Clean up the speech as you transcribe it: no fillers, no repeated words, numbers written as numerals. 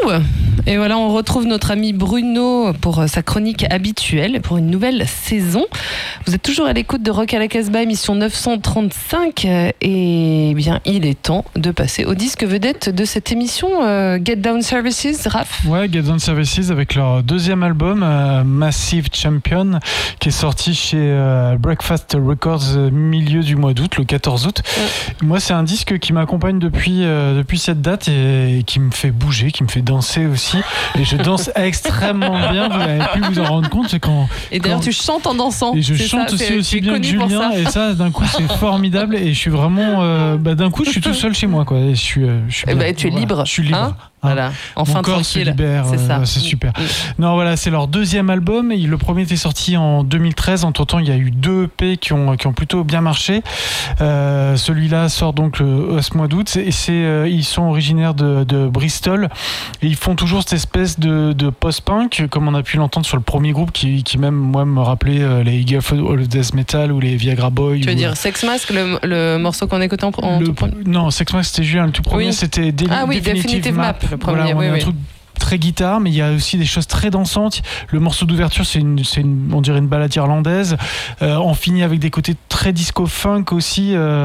Et voilà, on retrouve notre ami Bruno pour sa chronique habituelle, pour une nouvelle saison. Vous êtes toujours à l'écoute de Rock à la Casbah, émission 935. Et bien, il est temps de passer au disque vedette de cette émission, Get Down Services, Raph. Ouais, Get Down Services avec leur deuxième album, Massive Champion, qui est sorti chez Breakfast Records milieu du mois d'août, le 14 août. Moi, c'est un disque qui m'accompagne depuis cette date et qui me fait bouger, qui me fait danser aussi. Et je danse extrêmement bien, vous avez pu vous en rendre compte. Et d'ailleurs, tu chantes en dansant. Et je chante aussi bien que Julien. Et ça, d'un coup, c'est formidable. Et je suis vraiment. D'un coup, je suis tout seul chez moi, quoi. Et je suis bien. Tu es libre. Je suis libre. Hein voilà, enfin mon corps tranquille. se libère, c'est ça. C'est super. Non, voilà, c'est leur deuxième album. Et le premier était sorti en 2013. Entre-temps, il y a eu 2 EP qui ont plutôt bien marché. Celui-là sort donc ce mois d'août. Et ils sont originaires de Bristol. Et ils font toujours cette espèce de post-punk, comme on a pu l'entendre sur le premier groupe, qui même, moi, me rappelait les Eagle of Death Metal ou les Viagra Boys. Tu veux dire Sex Mask, le morceau qu'on écoutait en tout premier? Non, Sex Mask, c'était Julien. Le tout premier, c'était Definitive Map. Le premier, voilà, un truc très guitare, mais il y a aussi des choses très dansantes. Le morceau d'ouverture, on dirait une ballade irlandaise. On finit avec des côtés très disco funk aussi.